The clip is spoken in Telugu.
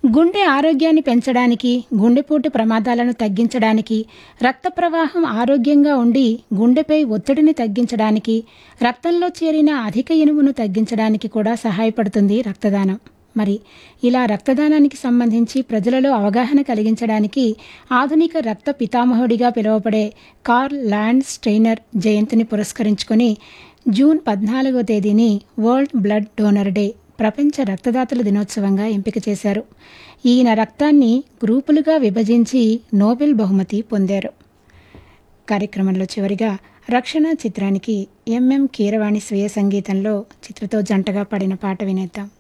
గుండె ఆరోగ్యాన్ని పెంచడానికి, గుండెపోటు ప్రమాదాలను తగ్గించడానికి, రక్త ప్రవాహం ఆరోగ్యంగా ఉండి గుండెపై ఒత్తిడిని తగ్గించడానికి, రక్తంలో చేరిన అధిక ఇనుమును తగ్గించడానికి కూడా సహాయపడుతుంది రక్తదానం. మరి ఇలా రక్తదానానికి సంబంధించి ప్రజలలో అవగాహన కలిగించడానికి ఆధునిక రక్త పితామహుడిగా పిలువబడే కార్ల్ ల్యాండ్ స్టెయినర్ జయంతిని పురస్కరించుకొని జూన్ 14వ తేదీని వరల్డ్ బ్లడ్ డోనర్ డే, ప్రపంచ రక్తదాతల దినోత్సవంగా ఎంపిక చేశారు. ఈయన రక్తాన్ని గ్రూపులుగా విభజించి నోబెల్ బహుమతి పొందారు. కార్యక్రమంలో చివరిగా రక్షణ చిత్రానికి ఎంఎం కీరవాణి స్వీయ సంగీతంలో చిత్రతో జంటగా పాడిన పాట వినేద్దాం.